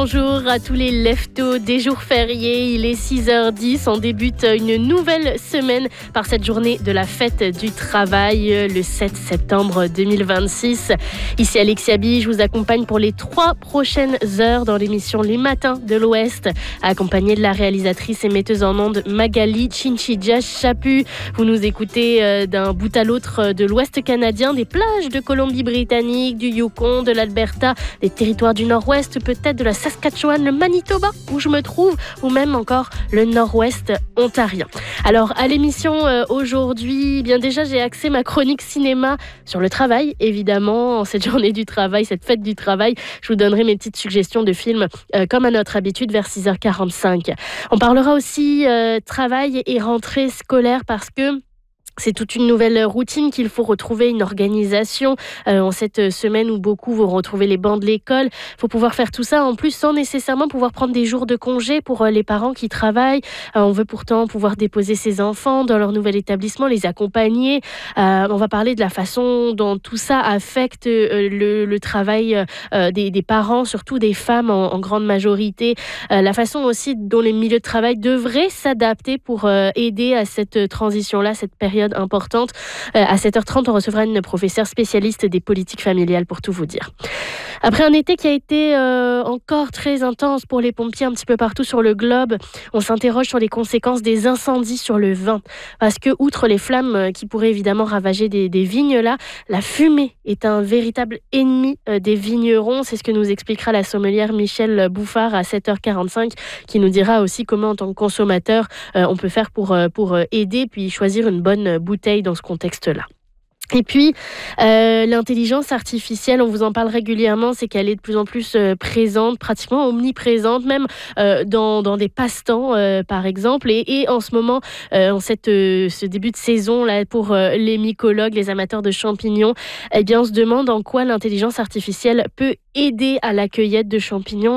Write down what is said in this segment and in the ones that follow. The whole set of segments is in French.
bonjour à tous les leftos des jours fériés. Il est 6h10, on débute une nouvelle semaine par cette journée de la fête du travail, le 7 septembre 2026. Ici Alexia Bi, je vous accompagne pour les 3 prochaines heures dans l'émission Les Matins de l'Ouest, accompagnée de la réalisatrice et metteuse en ondes Magali Chinchidja Chapu. Vous nous écoutez d'un bout à l'autre de l'Ouest canadien, des plages de Colombie-Britannique, du Yukon, de l'Alberta, des territoires du Nord-Ouest, peut-être de la Saskatchewan, le Manitoba où je me trouve, ou même encore le Nord-Ouest ontarien. Alors à l'émission aujourd'hui, bien déjà j'ai axé ma chronique cinéma sur le travail, évidemment, en cette journée du travail, cette fête du travail. Je vous donnerai mes petites suggestions de films comme à notre habitude vers 6h45. On parlera aussi travail et rentrée scolaire parce que c'est toute une nouvelle routine qu'il faut retrouver, une organisation en cette semaine où beaucoup vont retrouver les bancs de l'école. Il faut pouvoir faire tout ça en plus sans nécessairement pouvoir prendre des jours de congé pour les parents qui travaillent. On veut pourtant pouvoir déposer ses enfants dans leur nouvel établissement, les accompagner. On va parler de la façon dont tout ça affecte le travail des parents, surtout des femmes en grande majorité. La façon aussi dont les milieux de travail devraient s'adapter pour aider à cette transition-là, cette période importante. À 7h30, on recevra une professeure spécialiste des politiques familiales pour tout vous dire. Après un été qui a été encore très intense pour les pompiers un petit peu partout sur le globe, on s'interroge sur les conséquences des incendies sur le vin. Parce que, outre les flammes qui pourraient évidemment ravager des vignes là, la fumée est un véritable ennemi des vignerons. C'est ce que nous expliquera la sommelière Michèle Bouffard à 7h45, qui nous dira aussi comment, en tant que consommateur, on peut faire pour aider, puis choisir une bonne bouteille dans ce contexte-là. Et puis, l'intelligence artificielle, on vous en parle régulièrement, c'est qu'elle est de plus en plus présente, pratiquement omniprésente, même dans des passe-temps, par exemple. Et en ce moment, en ce début de saison là, pour les mycologues, les amateurs de champignons, eh bien, on se demande en quoi l'intelligence artificielle peut aider à la cueillette de champignons.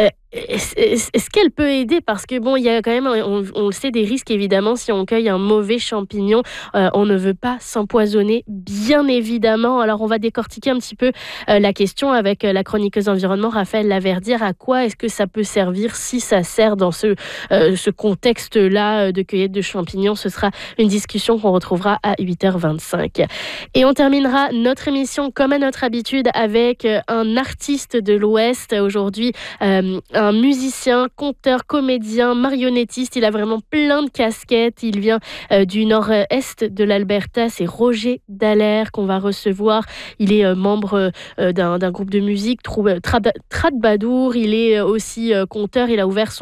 Est-ce qu'elle peut aider? Parce que bon, il y a quand même, on le sait, des risques évidemment si on cueille un mauvais champignon. On ne veut pas s'empoisonner, bien évidemment. Alors on va décortiquer un petit peu la question avec la chroniqueuse environnement Raphaël Laverdière. À quoi est-ce que ça peut servir, si ça sert dans ce contexte-là de cueillette de champignons? Ce sera une discussion qu'on retrouvera à 8h25. Et on terminera notre émission comme à notre habitude avec un artiste de l'Ouest. Aujourd'hui, un musicien, conteur, comédien, marionnettiste. Il a vraiment plein de casquettes. Il vient du nord-est de l'Alberta. C'est Roger Dallaire qu'on va recevoir. Il est membre d'un groupe de musique, Tradbadour. Il est aussi conteur. Il a ouvert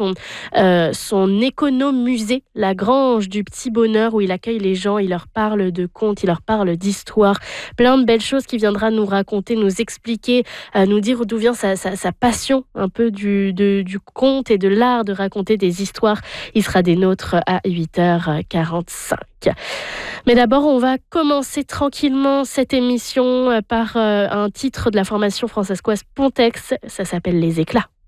son économusée, la Grange du Petit Bonheur, où il accueille les gens. Il leur parle de contes, il leur parle d'histoire. Plein de belles choses qu'il viendra nous raconter, nous expliquer, nous dire d'où vient sa passion un peu du conte et de l'art de raconter des histoires. Il sera des nôtres à 8h45. Mais d'abord, on va commencer tranquillement cette émission par un titre de la formation françaiscoise Pontex. Ça s'appelle Les Éclats.